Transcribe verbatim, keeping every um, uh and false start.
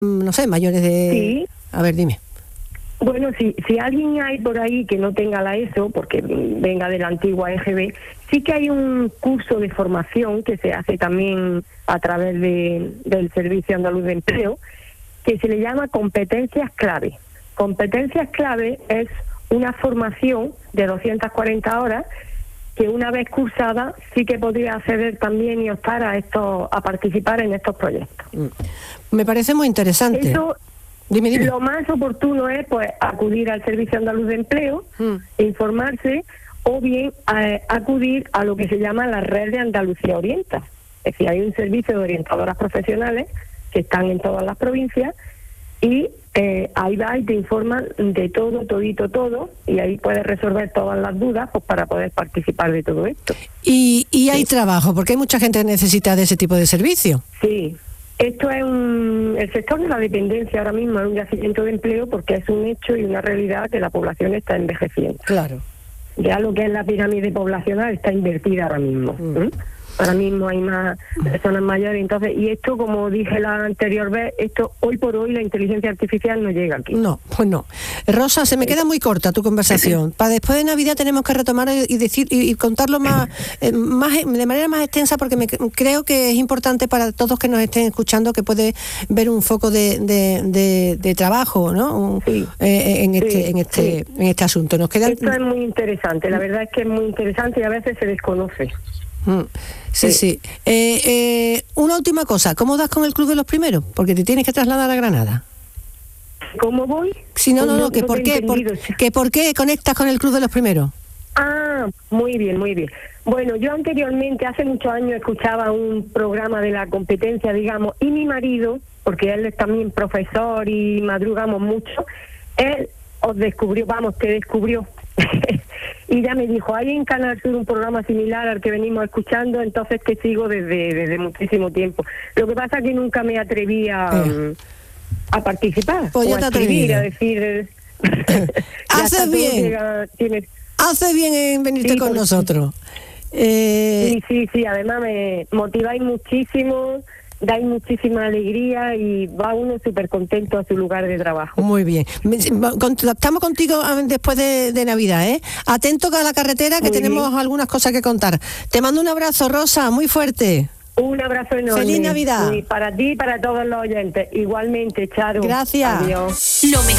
no sé, mayores de... Sí. A ver, dime. Bueno, si, si alguien hay por ahí que no tenga la ESO, porque venga de la antigua E G B, sí que hay un curso de formación que se hace también a través de, del Servicio Andaluz de Empleo, que se le llama competencias clave. Competencias clave es una formación de doscientas cuarenta horas que una vez cursada sí que podría acceder también y optar a, esto, a participar en estos proyectos. Me parece muy interesante. Eso... Dime, dime. Lo más oportuno es pues acudir al Servicio Andaluz de Empleo, mm. informarse, o bien eh, acudir a lo que se llama la red de Andalucía Orienta. Es decir, hay un servicio de orientadoras profesionales que están en todas las provincias y eh, ahí va y te informan de todo, todito, todo, y ahí puedes resolver todas las dudas pues para poder participar de todo esto. Y, y hay sí. trabajo, porque hay mucha gente que necesita de ese tipo de servicio. Sí. Esto es un, el sector de la dependencia ahora mismo es un yacimiento de empleo porque es un hecho y una realidad que la población está envejeciendo. Claro. Ya lo que es la pirámide poblacional está invertida ahora mismo. Mm. ¿eh? Ahora mismo hay más personas mayores, entonces, y esto, como dije la anterior vez, esto hoy por hoy la inteligencia artificial no llega aquí. No, pues no. Rosa, se me queda muy corta tu conversación. Para después de Navidad tenemos que retomar y decir y, y contarlo más, eh, más de manera más extensa, porque me, creo que es importante para todos que nos estén escuchando, que puede ver un foco de, de, de, de trabajo, ¿no? Un, sí, eh, en, este, sí, en, este, sí. en este asunto. Nos queda... Esto es muy interesante, la verdad es que es muy interesante y a veces se desconoce. Mm. Sí, sí. sí. Eh, eh, una última cosa, ¿cómo das con el Club de los Primeros? Porque te tienes que trasladar a Granada. ¿Cómo voy? Sí, no, pues no, no, no, que no por qué, por, que por qué conectas con el Club de los Primeros. Ah, muy bien, muy bien. Bueno, yo anteriormente, hace muchos años, escuchaba un programa de la competencia, digamos, y mi marido, porque él es también profesor y madrugamos mucho, él os descubrió, vamos, te descubrió. Y ya me dijo, hay en Canal Sur un programa similar al que venimos escuchando, entonces que sigo desde, desde muchísimo tiempo. Lo que pasa es que nunca me atreví a, eh. a participar, pues o a escribir, a decir... Haces bien, llega, tienes... haces bien en venirte sí, con pues, nosotros. Eh... Sí, sí, sí, además me motiváis muchísimo, dais muchísima alegría y va uno súper contento a su lugar de trabajo. Muy bien. Estamos contigo después de, de Navidad, ¿eh? Atento a la carretera, que muy tenemos bien. Algunas cosas que contar. Te mando un abrazo, Rosa, muy fuerte. Un abrazo enorme. ¡Feliz Navidad! Y para ti y para todos los oyentes. Igualmente, Charo. Gracias. Adiós. Lo mejor